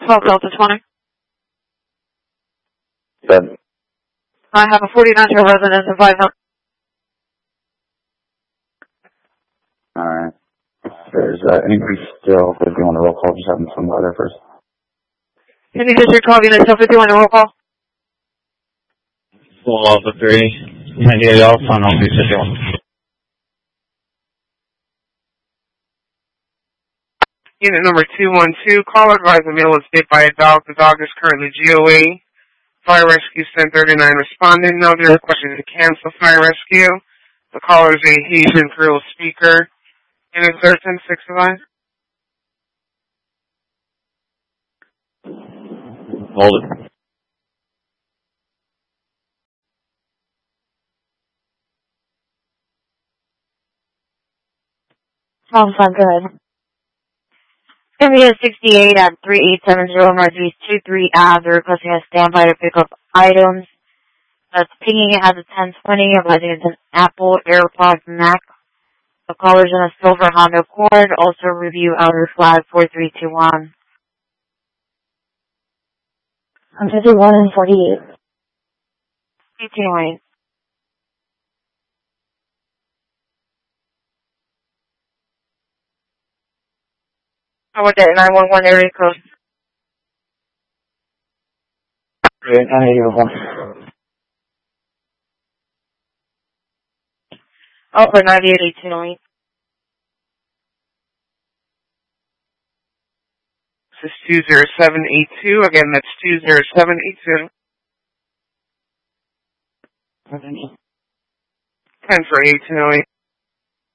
12 Delta 20. Good. I have a 49-year resident advisor. Alright. There's anybody still, if you want to roll call, just have them from there first. Any district 12 units, still 51 roll call. Full Alpha 3, 98 Alpha, on all 351. Unit number 212, call advised the male was bit by a dog. The dog is currently GOA. Fire Rescue 1039 responding. Now they're requesting to cancel fire rescue. The caller is a Haitian Creole speaker. Unit 1365. Hold it. Sounds good. MBS 68 at 3870 Northeast 23 Ave. Requesting a standby to pick up items. That's pinging it as a 1020. Advising it's an Apple AirPods Max. The caller's in a silver Honda Accord. Also review outer flag 4321. I'm 51 and 48. 1808. I want that 911 area code. Great, 981. Alpha 981808. This is 20782. Again, that's 20782. 10 for 1808.